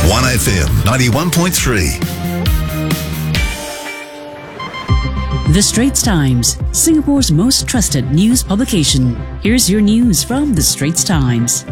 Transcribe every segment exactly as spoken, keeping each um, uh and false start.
one F M ninety-one point three. The Straits Times, Singapore's most trusted news publication. Here's your news from The Straits Times.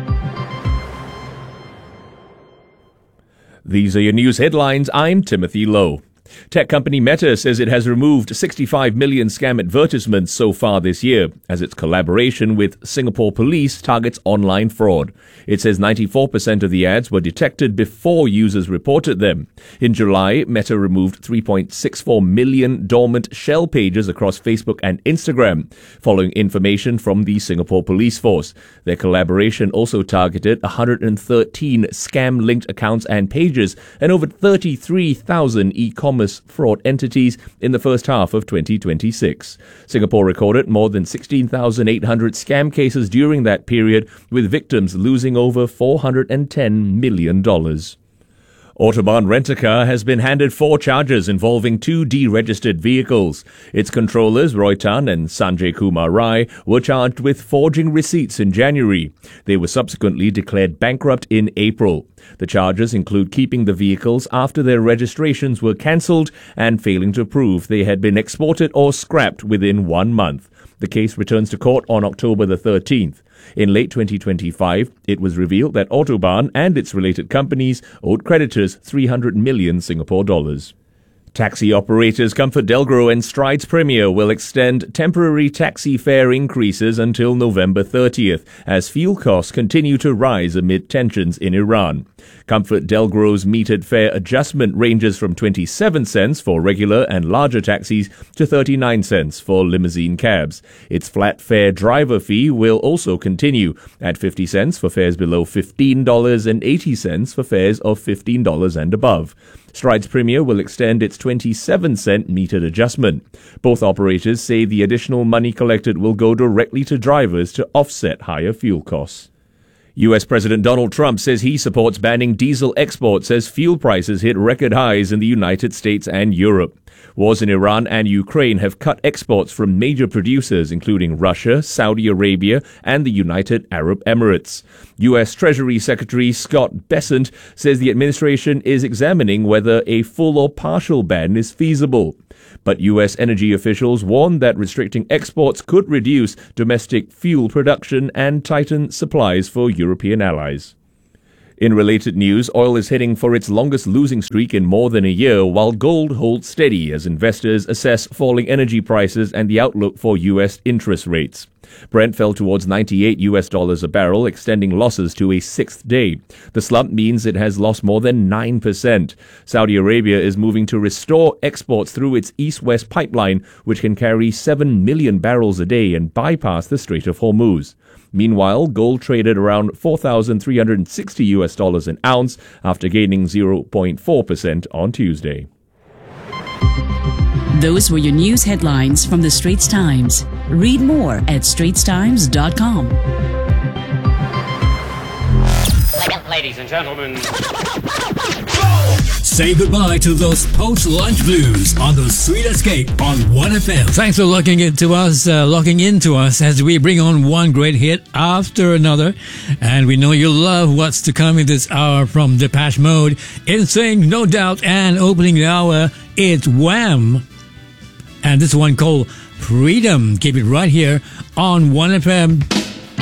These are your news headlines. I'm Timothy Lowe. Tech company Meta says it has removed sixty-five million scam advertisements so far this year, as its collaboration with Singapore Police targets online fraud. It says ninety-four percent of the ads were detected before users reported them. In July, Meta removed three point six four million dormant shell pages across Facebook and Instagram, following information from the Singapore Police Force. Their collaboration also targeted one hundred thirteen scam-linked accounts and pages and over thirty-three thousand e-commerce fraud entities in the first half of twenty twenty-six. Singapore recorded more than sixteen thousand eight hundred scam cases during that period, with victims losing over four hundred ten million dollars. Autobahn Rent-A-Car has been handed four charges involving two deregistered vehicles. Its controllers, Roy Tan and Sanjay Kumar Rai, were charged with forging receipts in January. They were subsequently declared bankrupt in April. The charges include keeping the vehicles after their registrations were cancelled and failing to prove they had been exported or scrapped within one month. The case returns to court on October the thirteenth. In late twenty twenty-five, it was revealed that Autobahn and its related companies owed creditors three hundred million Singapore dollars. Taxi operators ComfortDelGro and Strides Premier will extend temporary taxi fare increases until November thirtieth, as fuel costs continue to rise amid tensions in Iran. ComfortDelGro's metered fare adjustment ranges from twenty-seven cents for regular and larger taxis to thirty-nine cents for limousine cabs. Its flat fare driver fee will also continue at fifty cents for fares below fifteen dollars and eighty cents for fares of fifteen dollars and above. Strides Premier will extend its twenty-seven cent metered adjustment. Both operators say the additional money collected will go directly to drivers to offset higher fuel costs. U S President Donald Trump says he supports banning diesel exports as fuel prices hit record highs in the United States and Europe. Wars in Iran and Ukraine have cut exports from major producers including Russia, Saudi Arabia, and the United Arab Emirates. U S Treasury Secretary Scott Bessent says the administration is examining whether a full or partial ban is feasible. But U S energy officials warn that restricting exports could reduce domestic fuel production and tighten supplies for European allies. In related news, oil is heading for its longest losing streak in more than a year, while gold holds steady as investors assess falling energy prices and the outlook for U S interest rates. Brent fell towards ninety-eight U S dollars a barrel, extending losses to a sixth day. The slump means it has lost more than nine percent. Saudi Arabia is moving to restore exports through its east-west pipeline, which can carry seven million barrels a day and bypass the Strait of Hormuz. Meanwhile, gold traded around four thousand three hundred sixty U S dollars an ounce after gaining zero point four percent on Tuesday. Those were your news headlines from The Straits Times. Read more at straits times dot com. Ladies and gentlemen, say goodbye to those post-lunch blues on the Sweet Escape on one F M. Thanks for locking into us, uh, locking into us as we bring on one great hit after another. And we know you love what's to come in this hour from Depeche Mode. In Sync, no doubt, and opening the hour, it's Wham! And this one called Freedom. Keep it right here on one F M.